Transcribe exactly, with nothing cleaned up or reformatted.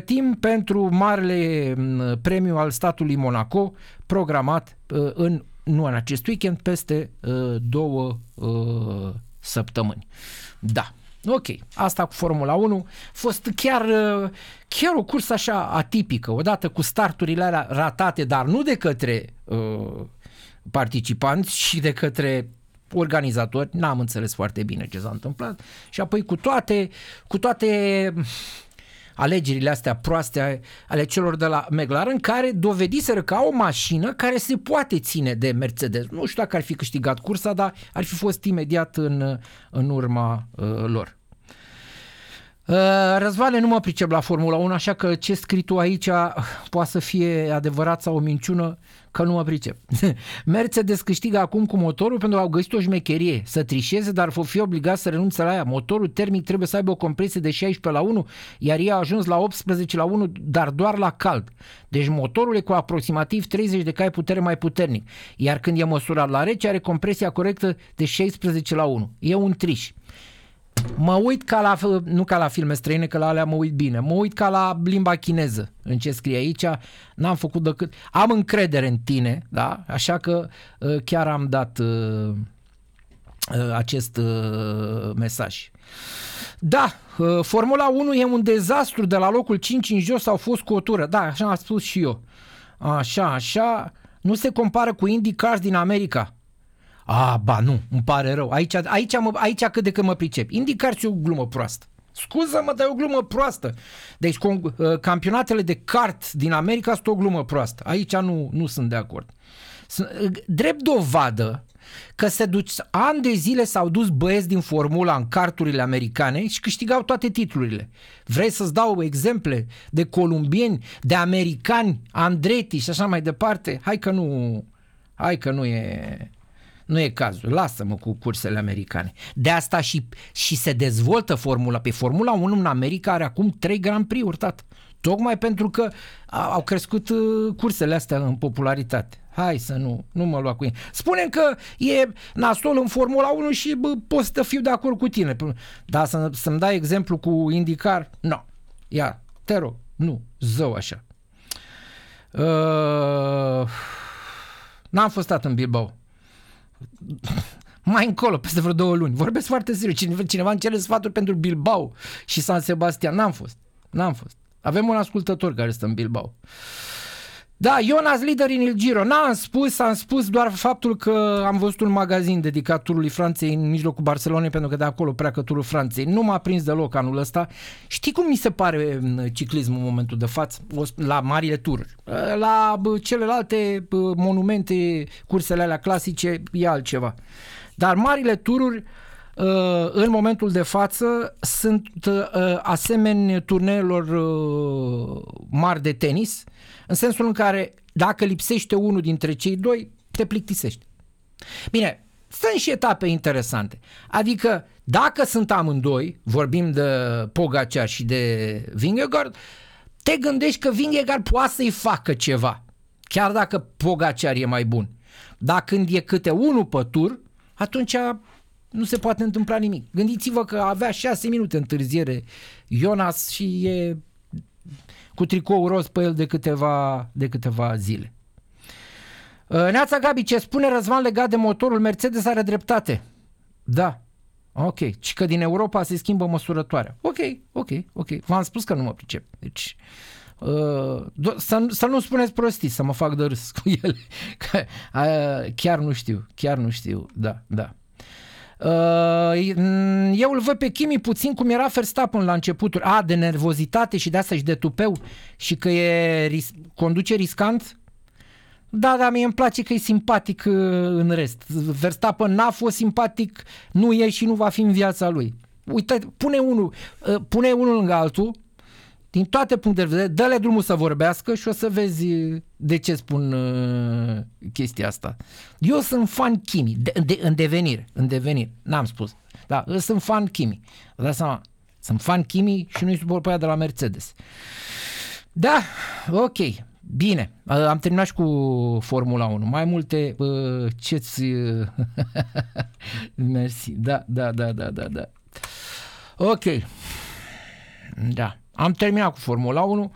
pregătim pentru marele premiu al statului Monaco, programat uh, în, nu în acest weekend, peste uh, două uh, săptămâni. Da. Ok, asta cu Formula unu a fost chiar, chiar o cursă așa atipică, odată cu starturile alea ratate, dar nu de către uh, participanți, ci de către organizatori. N-am înțeles foarte bine ce s-a întâmplat și apoi cu toate, cu toate alegerile astea proaste ale celor de la McLaren, care dovediseră că au o mașină care se poate ține de Mercedes. Nu știu dacă ar fi câștigat cursa, dar ar fi fost imediat în, în urma uh, lor. Uh, Răzvane, nu mă pricep la Formula unu, așa că ce scrii tu aici poate să fie adevărat sau o minciună, că nu mă pricep. Mercedes câștigă acum cu motorul pentru că au găsit o șmecherie, să trișeze, dar vor fi obligați să renunțe la ea. Motorul termic trebuie să aibă o compresie de șaisprezece la unu, iar ea a ajuns la optsprezece la unu, dar doar la cald. Deci motorul e cu aproximativ treizeci de cai putere mai puternic, iar când e măsurat la rece are compresia corectă de șaisprezece la unu. E un triș. Mă uit ca la, nu ca la filme străine, că la alea mă uit bine, mă uit ca la limba chineză în ce scrie aici, n-am făcut decât, am încredere în tine, da? Așa că chiar am dat uh, acest uh, mesaj. Da, uh, Formula unu e un dezastru, de la locul cinci în jos au fost cu o tură, da, așa am spus și eu, așa, așa, nu se compară cu IndyCars din America. A, ba nu, îmi pare rău. Aici, aici, mă, aici cât de cât mă pricep. IndyCar e o glumă proastă. Scuză-mă, dar e o glumă proastă. Deci campionatele de kart din America sunt o glumă proastă. Aici nu, nu sunt de acord. Drept dovadă că se duc, ani de zile s-au dus băieți din formula în karturile americane și câștigau toate titlurile. Vrei să-ți dau exemple de columbieni, de americani, Andretti și așa mai departe? Hai că nu, hai că nu e... Nu e cazul, lasă-mă cu cursele americane. De asta și, și se dezvoltă formula. Pe Formula unu în America are acum trei Grand Prix-uri, tată. Tocmai pentru că au crescut cursele astea în popularitate. Hai să nu, nu mă lua cu ei. Spune-mi că e nasol în Formula unu și bă, pot să fiu de acord cu tine. Dar să, să-mi dai exemplu cu IndyCar? Nu. No. Ia, te rog, nu, zău așa. Uh, n-am fost stat în Bilbao. Mai încolo, peste vreo două luni. Vorbesc foarte serios. Cineva, cineva îmi cere sfaturi pentru Bilbao și San Sebastian. N-am fost. N-am fost. Avem un ascultător care stă în Bilbao. Da, Jonas lider în Il Giro. N-am spus, am spus doar faptul că am văzut un magazin dedicat turului Franței în mijlocul Barcelonei, pentru că de acolo pleacă turul Franței. Nu m-a prins deloc anul ăsta. Știi cum mi se pare ciclismul în momentul de față? La marile tururi. La celelalte monumente, cursele alea clasice, e altceva. Dar marile tururi în momentul de față sunt asemeni turneelor mari de tenis, în sensul în care dacă lipsește unul dintre cei doi, te plictisești. Bine, sunt și etape interesante. Adică dacă sunt amândoi, vorbim de Pogacar și de Vingegaard, te gândești că Vingegaard poate să-i facă ceva, chiar dacă Pogacar e mai bun. Dar când e câte unul pe tur, atunci nu se poate întâmpla nimic. Gândiți-vă că avea șase minute întârziere Jonas și e cu tricou roz pe el de câteva, de câteva zile. Neața Gabi, ce spune Răzvan legat de motorul Mercedes are dreptate. Da. Ok. Și că din Europa se schimbă măsurătoarea. Ok, ok, ok. V-am spus că nu mă pricep. Deci uh, să, să nu spuneți prostii, să mă fac de râs cu ele. Că, uh, chiar nu știu, chiar nu știu. Da, da. Eu îl văd pe Kimi puțin cum era Verstappen la începuturi. A, de nervozitate și de asta și de tupeu și că e ris- conduce riscant. Da, dar mie îmi place că e simpatic în rest. Verstappen n-a fost simpatic, nu e și nu va fi în viața lui. Uite, pune unul, pune unul lângă altul, din toate punctele de vedere, dă-le drumul să vorbească și o să vezi de ce spun uh, chestia asta. Eu sunt fan Kimi, de, de, în devenire, în devenire, n-am spus. Da, eu sunt fan Kimi. Vă dați seama, sunt fan Kimi și nu-i suport pe aia de la Mercedes. Da, ok, bine, uh, am terminat și cu Formula unu. Mai multe, uh, ce-ți... Uh, mersi, da, da, da, da, da, da. Ok, da. Am terminat cu Formula unu.